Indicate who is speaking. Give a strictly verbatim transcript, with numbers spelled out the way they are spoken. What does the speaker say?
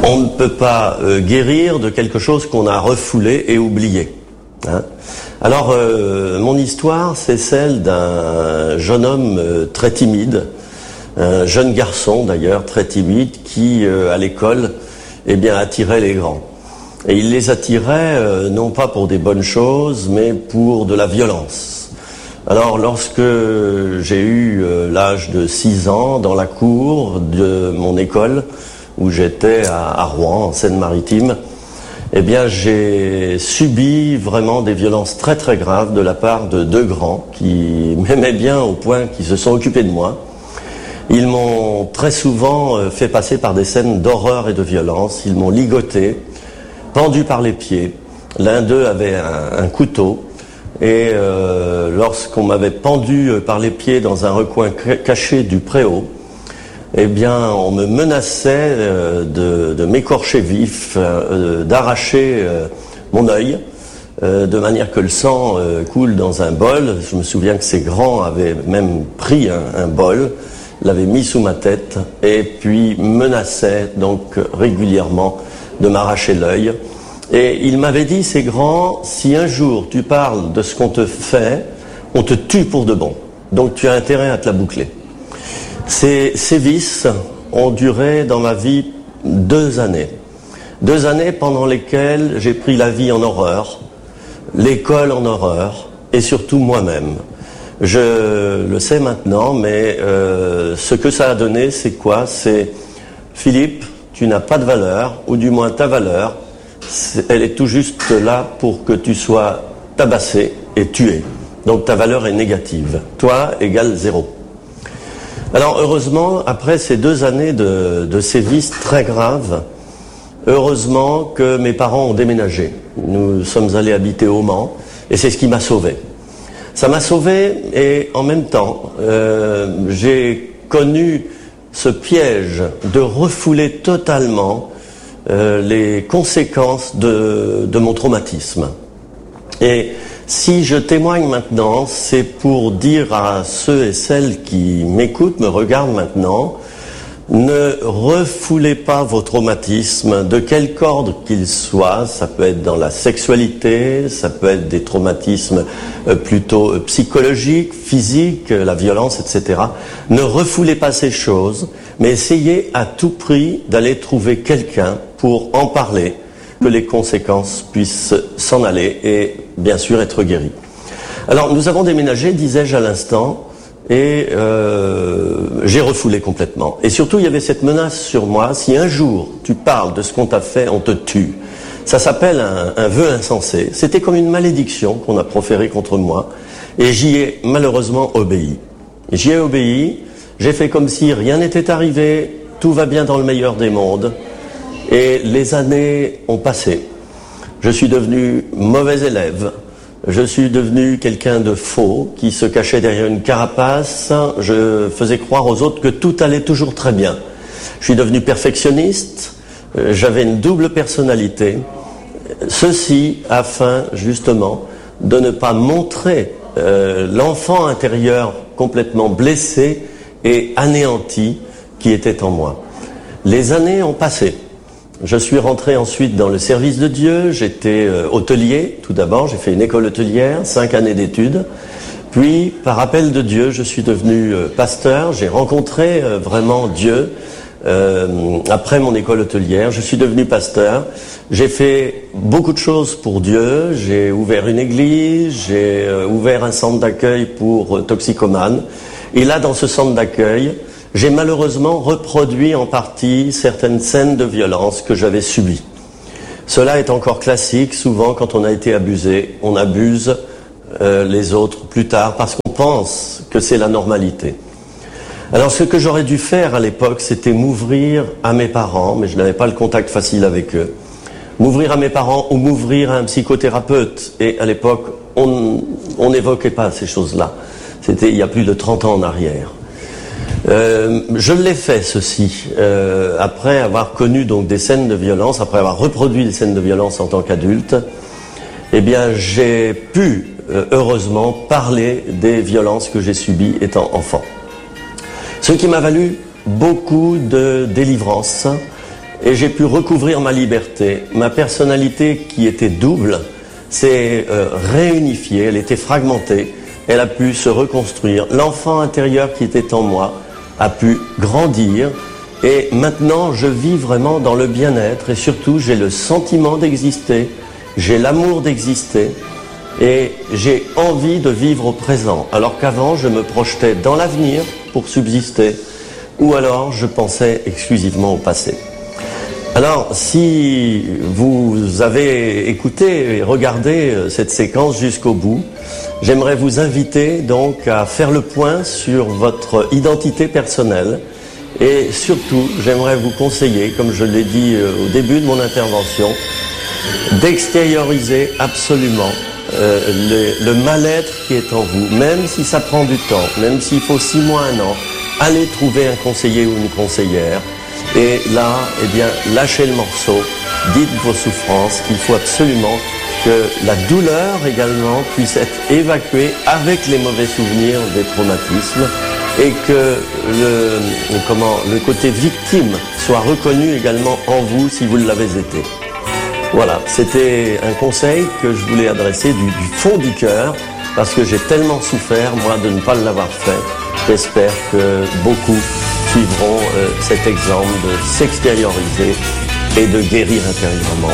Speaker 1: On ne peut pas euh, guérir de quelque chose qu'on a refoulé et oublié. Hein. Alors, euh, mon histoire, c'est celle d'un jeune homme euh, très timide, un jeune garçon d'ailleurs très timide, qui euh, à l'école, eh bien, attirait les grands. Et il les attirait euh, non pas pour des bonnes choses, mais pour de la violence. Alors, lorsque j'ai eu euh, l'âge de six ans, dans la cour de mon école, où j'étais à, à Rouen, en Seine-Maritime, eh bien, j'ai subi vraiment des violences très très graves de la part de deux grands qui m'aimaient bien au point qu'ils se sont occupés de moi. Ils m'ont très souvent fait passer par des scènes d'horreur et de violence. Ils m'ont ligoté, pendu par les pieds. L'un d'eux avait un, un couteau. Et euh, lorsqu'on m'avait pendu par les pieds dans un recoin caché du préau, eh bien, on me menaçait euh, de, de m'écorcher vif, euh, d'arracher euh, mon œil, euh, de manière que le sang euh, coule dans un bol. Je me souviens que ces grands avaient même pris un, un bol, l'avaient mis sous ma tête, et puis menaçaient donc régulièrement de m'arracher l'œil. Et ils m'avaient dit, ces grands, si un jour tu parles de ce qu'on te fait, on te tue pour de bon. Donc tu as intérêt à te la boucler. Ces sévices ont duré dans ma vie deux années. Deux années pendant lesquelles j'ai pris la vie en horreur, l'école en horreur, et surtout moi-même. Je le sais maintenant, mais euh, ce que ça a donné, c'est quoi? C'est, Philippe, tu n'as pas de valeur, ou du moins ta valeur, elle est tout juste là pour que tu sois tabassé et tué. Donc ta valeur est négative. Toi égale zéro. Alors heureusement, après ces deux années de, de sévices très graves, heureusement que mes parents ont déménagé. Nous sommes allés habiter au Mans, et c'est ce qui m'a sauvé. Ça m'a sauvé, et en même temps, euh, j'ai connu ce piège de refouler totalement euh, les conséquences de, de mon traumatisme. Et si je témoigne maintenant, c'est pour dire à ceux et celles qui m'écoutent, me regardent maintenant, ne refoulez pas vos traumatismes, de quelque ordre qu'ils soient. Ça peut être dans la sexualité, ça peut être des traumatismes plutôt psychologiques, physiques, la violence, et cetera. Ne refoulez pas ces choses, mais essayez à tout prix d'aller trouver quelqu'un pour en parler, que les conséquences puissent s'en aller et bien sûr être guéries. Alors nous avons déménagé, disais-je à l'instant, et euh, j'ai refoulé complètement. Et surtout il y avait cette menace sur moi, si un jour tu parles de ce qu'on t'a fait, on te tue. Ça s'appelle un, un vœu insensé. C'était comme une malédiction qu'on a proférée contre moi, et j'y ai malheureusement obéi. J'y ai obéi, j'ai fait comme si rien n'était arrivé, tout va bien dans le meilleur des mondes. Et les années ont passé. Je suis devenu mauvais élève. Je suis devenu quelqu'un de faux, qui se cachait derrière une carapace. Je faisais croire aux autres que tout allait toujours très bien. Je suis devenu perfectionniste. J'avais une double personnalité. Ceci afin, justement, de ne pas montrer euh, l'enfant intérieur complètement blessé et anéanti qui était en moi. Les années ont passé. Je suis rentré ensuite dans le service de Dieu, j'étais euh, hôtelier tout d'abord, j'ai fait une école hôtelière, cinq années d'études, puis par appel de Dieu je suis devenu euh, pasteur, j'ai rencontré euh, vraiment Dieu euh, après mon école hôtelière, je suis devenu pasteur, j'ai fait beaucoup de choses pour Dieu, j'ai ouvert une église, j'ai euh, ouvert un centre d'accueil pour euh, toxicomanes, et là dans ce centre d'accueil, j'ai malheureusement reproduit en partie certaines scènes de violence que j'avais subies. Cela est encore classique, souvent quand on a été abusé, on abuse euh, les autres plus tard parce qu'on pense que c'est la normalité. Alors ce que j'aurais dû faire à l'époque, c'était m'ouvrir à mes parents, mais je n'avais pas le contact facile avec eux. M'ouvrir à mes parents ou m'ouvrir à un psychothérapeute. Et à l'époque, on on n'évoquait pas ces choses-là. C'était il y a plus de trente ans en arrière. Euh, je l'ai fait ceci euh, après avoir connu donc des scènes de violence, après avoir reproduit des scènes de violence en tant qu'adulte. Eh bien, j'ai pu euh, heureusement parler des violences que j'ai subies étant enfant. Ce qui m'a valu beaucoup de délivrance et j'ai pu recouvrir ma liberté. Ma personnalité qui était double s'est euh, réunifiée, elle était fragmentée, elle a pu se reconstruire. L'enfant intérieur qui était en moi a pu grandir et maintenant je vis vraiment dans le bien-être et surtout j'ai le sentiment d'exister, j'ai l'amour d'exister et j'ai envie de vivre au présent alors qu'avant je me projetais dans l'avenir pour subsister ou alors je pensais exclusivement au passé. Alors, si vous avez écouté et regardé cette séquence jusqu'au bout, j'aimerais vous inviter donc à faire le point sur votre identité personnelle et surtout, j'aimerais vous conseiller, comme je l'ai dit au début de mon intervention, d'extérioriser absolument euh, le, le mal-être qui est en vous, même si ça prend du temps, même s'il faut six mois, un an, allez trouver un conseiller ou une conseillère. Et là, eh bien, lâchez le morceau, dites vos souffrances, qu'il faut absolument que la douleur également puisse être évacuée avec les mauvais souvenirs des traumatismes et que le, comment, le côté victime soit reconnu également en vous si vous l'avez été. Voilà, c'était un conseil que je voulais adresser du, du fond du cœur parce que j'ai tellement souffert, moi, de ne pas l'avoir fait. J'espère que beaucoup suivront euh, cet exemple de s'extérioriser et de guérir intérieurement.